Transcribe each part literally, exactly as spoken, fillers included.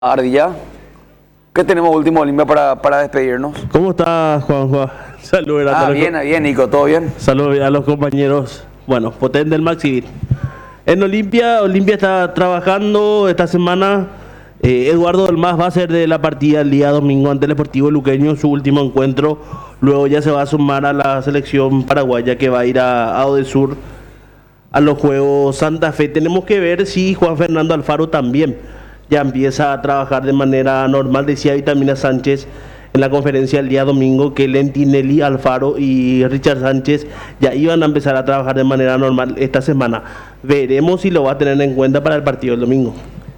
Ardilla, ¿qué tenemos último Olimpia para, para despedirnos? ¿Cómo estás, Juanjo? Saludos a Ah, todos. bien, bien, Nico, ¿todo bien? Saludos a los compañeros. Bueno, potente el Maxi. En Olimpia, Olimpia está trabajando esta semana. Eh, Eduardo del Mas va a ser de la partida el día domingo ante el Sportivo Luqueño, su último encuentro. Luego ya se va a sumar a la selección paraguaya que va a ir a, a Odesur a los Juegos Santa Fe. Tenemos que ver si Juan Fernando Alfaro también ya empieza a trabajar de manera normal. Decía Vitamina Sánchez en la conferencia el día domingo que Lentinelli, Alfaro y Richard Sánchez ya iban a empezar a trabajar de manera normal esta semana. Veremos si lo va a tener en cuenta para el partido del domingo.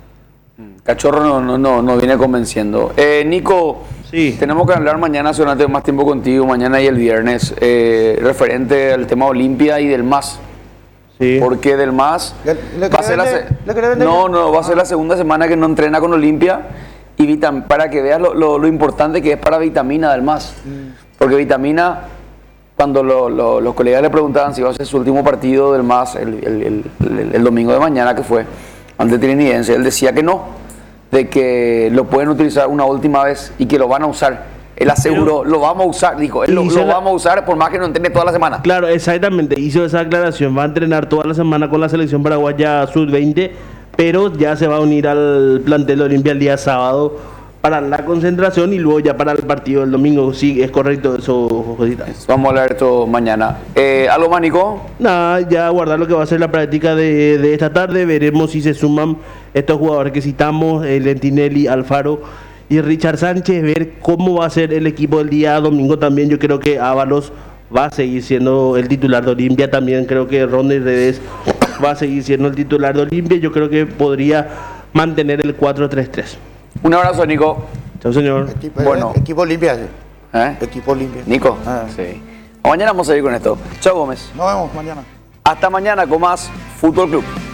Cachorro no, no, no, no viene convenciendo. Eh, Nico, sí. Tenemos que hablar mañana seguramente más tiempo contigo, mañana y el viernes, eh, referente al tema Olimpia y del MAS. Sí. Porque del MAS ¿Le, le va a ser la se- le no, no, va a ser la segunda semana que no entrena con Olimpia y Vitam para que veas lo, lo, lo importante que es para Vitamina del MAS. Mm. Porque Vitamina, cuando lo, lo, los colegas le preguntaban si iba a ser su último partido del MAS el, el, el, el, el domingo de mañana que fue ante Trinidense, él decía que no, de que lo pueden utilizar una última vez y que lo van a usar. Él aseguró, pero, lo vamos a usar, dijo, él lo, lo la, vamos a usar por más que no entrene toda la semana. Claro, exactamente, hizo esa aclaración, va a entrenar toda la semana con la selección paraguaya sub veinte, pero ya se va a unir al plantel de Olimpia el día sábado para la concentración y luego ya para el partido del domingo. Sí, es correcto eso, Josita. Vamos a hablar de esto mañana. Eh, ¿Algo más, Nico? Nada, ya guardar lo que va a ser la práctica de, de esta tarde, veremos si se suman estos jugadores que citamos, eh, Lentinelli, Alfaro y Richard Sánchez, ver cómo va a ser el equipo del día domingo también. Yo creo que Ábalos va a seguir siendo el titular de Olimpia, también creo que Ronnie Redes va a seguir siendo el titular de Olimpia. Yo creo que podría mantener el cuatro tres tres. Un abrazo, Nico. Chao, señor. Equipo, Bueno. Equipo Olimpia. ¿Eh? Equipo Olimpia. Nico. Ah. Sí. Mañana vamos a seguir con esto. Chao, Gómez. Nos vemos mañana. Hasta mañana con más Fútbol Club.